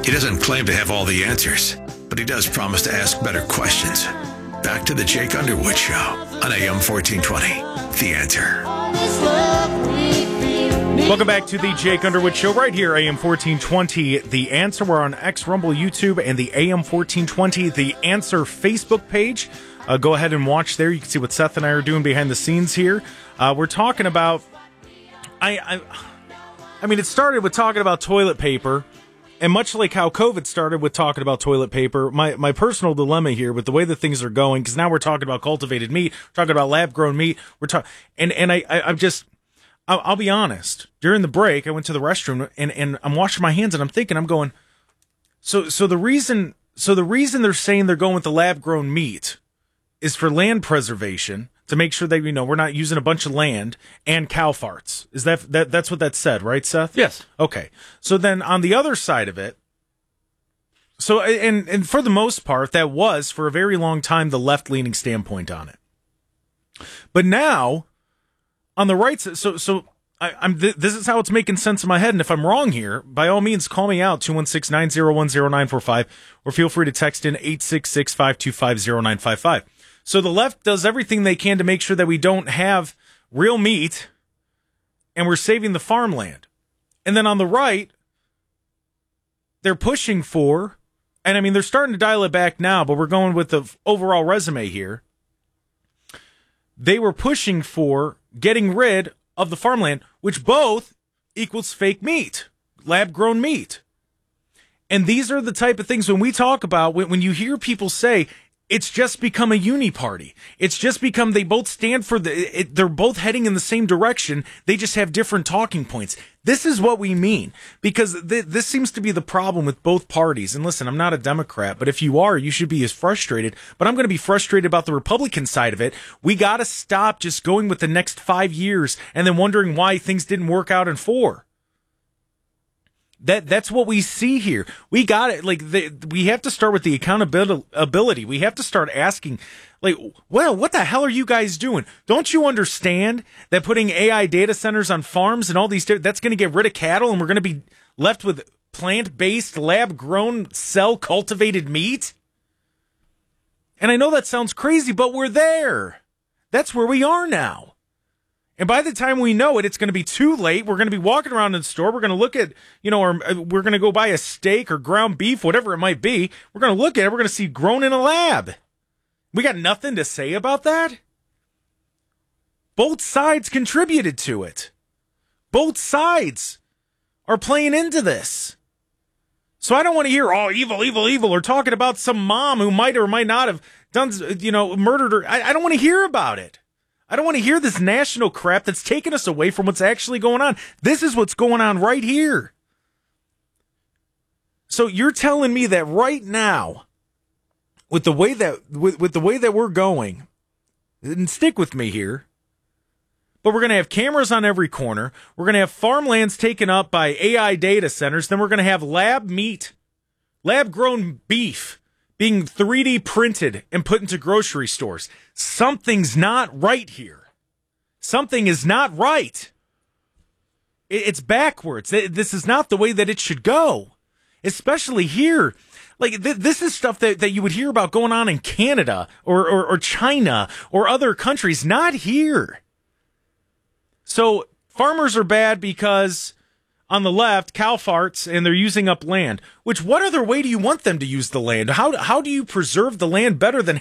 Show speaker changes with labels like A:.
A: He doesn't claim to have all the answers, but he does promise to ask better questions. Back to the Jake Underwood Show on AM 1420. The Answer.
B: Welcome back to the Jake Underwood Show right here, AM 1420. The Answer. We're on X, Rumble, YouTube, and the AM 1420 The Answer Facebook page. Go ahead and watch there. You can see what Seth and I are doing behind the scenes here. We're talking about... I mean, it started with talking about toilet paper. And much like how COVID started with talking about toilet paper, my personal dilemma here with the way that things are going, because now we're talking about cultivated meat, we're talking about lab-grown meat, I'll be honest. During the break, I went to the restroom and I'm washing my hands and I'm going, so the reason they're saying they're going with the lab-grown meat is for land preservation, to make sure that, we're not using a bunch of land, and cow farts. Is that's what that said, right, Seth?
C: Yes.
B: Okay. So then on the other side of it, and for the most part, that was for a very long time the left-leaning standpoint on it. But now, on the right side, this is how it's making sense in my head, and if I'm wrong here, by all means, call me out, 216-901-0945, or feel free to text in 866-525-0955. So the left does everything they can to make sure that we don't have real meat, and we're saving the farmland. And then on the right, they're pushing for, and I mean, they're starting to dial it back now, but we're going with the overall resume here. They were pushing for getting rid of the farmland, which both equals fake meat, lab-grown meat. And these are the type of things when we talk about, when you hear people say, it's just become a uni party. It's just become, they both stand for they're both heading in the same direction. They just have different talking points. This is what we mean, because this seems to be the problem with both parties. And listen, I'm not a Democrat, but if you are, you should be as frustrated. But I'm going to be frustrated about the Republican side of it. We got to stop just going with the next 5 years and then wondering why things didn't work out in 4. That's what we see here. We got it. We have to start with the accountability. We have to start asking, what the hell are you guys doing? Don't you understand that putting AI data centers on farms and all these, that's going to get rid of cattle, and we're going to be left with plant-based, lab-grown, cell-cultivated meat? And I know that sounds crazy, but we're there. That's where we are now. And by the time we know it, it's going to be too late. We're going to be walking around in the store. We're going to look at, or we're going to go buy a steak or ground beef, whatever it might be. We're going to look at it. We're going to see grown in a lab. We got nothing to say about that. Both sides contributed to it. Both sides are playing into this. So I don't want to hear, evil, evil, evil, or talking about some mom who might or might not have done, murdered her. I don't want to hear about it. I don't want to hear this national crap that's taking us away from what's actually going on. This is what's going on right here. So you're telling me that right now, with the way that with the way that we're going, and stick with me here, but we're going to have cameras on every corner. We're going to have farmlands taken up by AI data centers. Then we're going to have lab meat, lab-grown beef being 3D printed and put into grocery stores. Something's not right here. Something is not right. It's backwards. This is not the way that it should go. Especially here. This is stuff that you would hear about going on in Canada or China or other countries, not here. So farmers are bad because on the left, cow farts, and they're using up land. What other way do you want them to use the land? How do you preserve the land better than